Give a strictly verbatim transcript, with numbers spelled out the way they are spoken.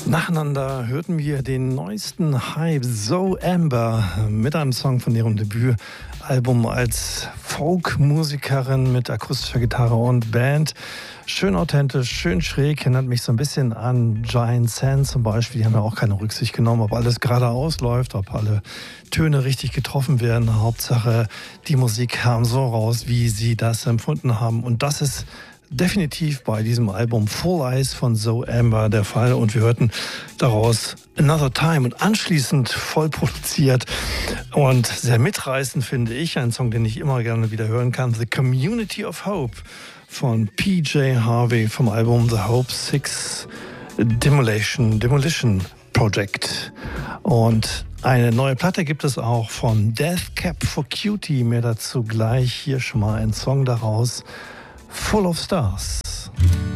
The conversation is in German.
Nacheinander hörten wir den neuesten Hype Zoe Amber mit einem Song von ihrem Debütalbum als Folkmusikerin mit akustischer Gitarre und Band. Schön authentisch, schön schräg, erinnert mich so ein bisschen an Giant Sand zum Beispiel. Die haben ja auch keine Rücksicht genommen, ob alles geradeaus läuft, ob alle Töne richtig getroffen werden. Hauptsache, die Musik kam so raus, wie sie das empfunden haben. Und das ist definitiv bei diesem Album Full Eyes von Zoe Amber der Fall. Und wir hörten daraus Another Time und anschließend voll produziert und sehr mitreißend, finde ich. Ein Song, den ich immer gerne wieder hören kann. The Community of Hope von P J Harvey vom Album The Hope Six Demolition, Demolition Project. Und eine neue Platte gibt es auch von Death Cab for Cutie. Mehr dazu gleich. Hier schon mal ein Song daraus. Full of Stars.